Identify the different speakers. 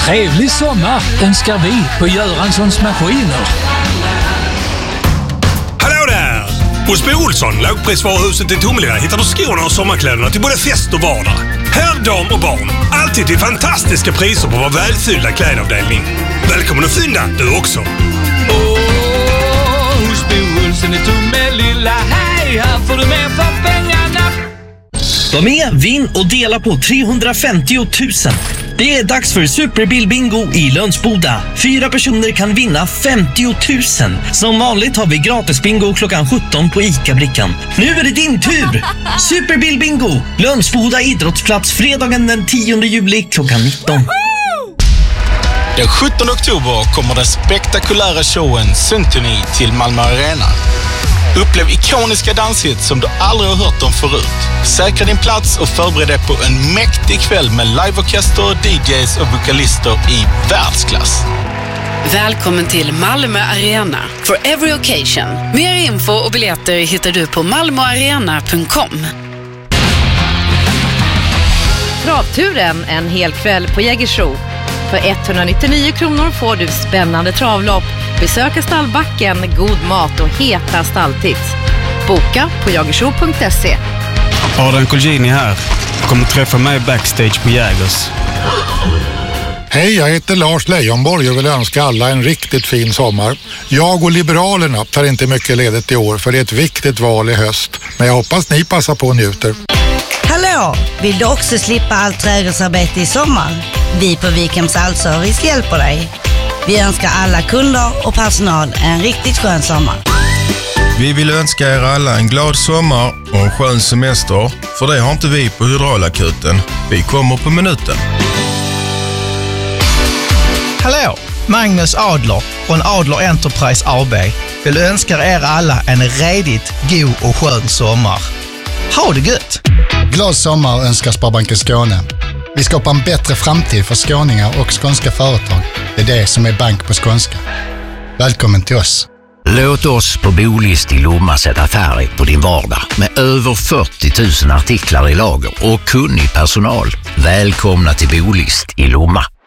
Speaker 1: Trevlig sommar önskar vi på Göranssons Maskiner.
Speaker 2: Hallå där! Hos B. Olsson, lågprisvaruhuset i Tomelilla, hittar du skorna och sommarkläderna till både fest och vardag. Herr, dam och barn. Alltid till fantastiska priser på vår välfyllda klädavdelning. Välkommen att fynda, du också.
Speaker 1: Hos B. Olsson i Tomelilla, hej, här får du mer för pengarna.
Speaker 3: Var med, vinn och dela på 350 000. Det är dags för Superbilbingo i Lönsboda. 4 personer kan vinna 50 000. Som vanligt har vi gratisbingo klockan 17 på ICA-brickan. Nu är det din tur! Superbilbingo! Lönsboda idrottsplats fredagen den 10 juli klockan 19.
Speaker 4: Den 17 oktober kommer den spektakulära showen Symphony till Malmö Arena. Upplev ikoniska danshits som du aldrig har hört om förut. Säkra din plats och förbered dig på en mäktig kväll med liveorkester, DJs och vokalister i världsklass.
Speaker 5: Välkommen till Malmö Arena for every occasion. Mer info och biljetter hittar du på malmoarena.com.
Speaker 6: Travturen en hel kväll på Jägersro. För 199 kronor får du spännande travlopp, besöka stallbacken, god mat och heta stalltips. Boka på jagersro.se.
Speaker 7: Adam Colgjini här. Kommer träffa mig backstage på Jägers.
Speaker 8: Hej, jag heter Lars Leijonborg och vill önska alla en riktigt fin sommar. Jag och Liberalerna tar inte mycket ledigt i år för det är ett viktigt val i höst. Men jag hoppas ni passar på och njuter.
Speaker 9: Hallå! Vill du också slippa allt trädgårdsarbete i sommar? Vi på Vikhems Allservice hjälper dig. Vi önskar alla kunder och personal en riktigt skön sommar.
Speaker 10: Vi vill önska er alla en glad sommar och en skön semester. För det har inte vi på Hydraulakuten. Vi kommer på minuten.
Speaker 11: Hallå! Magnus Adler från Adler Enterprise AB vill önska er alla en redigt god och skön sommar. Ha det gött!
Speaker 12: Glad sommar önskar Sparbanken Skåne. Vi skapar en bättre framtid för skåningar och skånska företag. Det är det som är bank på skånska. Välkommen till oss.
Speaker 13: Låt oss på Bolist i Lomma sätta färg på din vardag med över 40 000 artiklar i lager och kunnig personal. Välkomna till Bolist i Lomma.